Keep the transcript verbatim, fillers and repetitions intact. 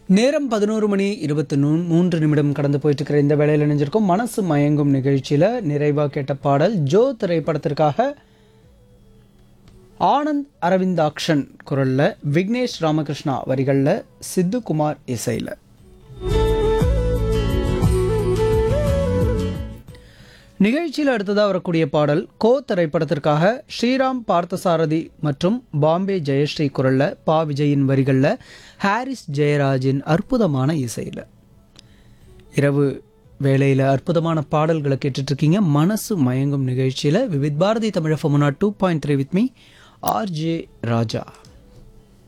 நேரம் பதினோரு மணி இருபத்தி மூன்று நிமிடம் கடந்து போயிட்டு இருக்கிற இந்த வேளையில் இணைஞ்சிருக்கும் மனசு மயங்கும் நிகழ்ச்சியில் நிறைவாக கேட்ட பாடல் ஜோ திரைப்படத்திற்காக ஆனந்த் அரவிந்தாக்ஷன் குரலில் விக்னேஷ் ராமகிருஷ்ணா வரிகளில் சித்துக்குமார் இசையில். நிகழ்ச்சியில் அடுத்ததாக வரக்கூடிய பாடல் கோ திரைப்படத்திற்காக ஸ்ரீராம் பார்த்தசாரதி மற்றும் பாம்பே ஜெயஸ்ரீ குரலில் பா விஜயின் வரிகளில் ஹாரிஸ் ஜெயராஜின் அற்புதமான இசையில். இரவு வேளையில் அற்புதமான பாடல்களை கேட்டுட்ருக்கீங்க மனசு மயங்கும் நிகழ்ச்சியில். Vividh Bharathi Tamil FM two point three with me RJ Raja.